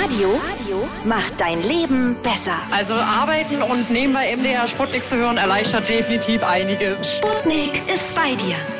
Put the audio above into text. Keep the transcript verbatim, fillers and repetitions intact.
Radio macht dein Leben besser. Also arbeiten und nebenbei M D R Sputnik zu hören erleichtert definitiv einiges. Sputnik ist bei dir.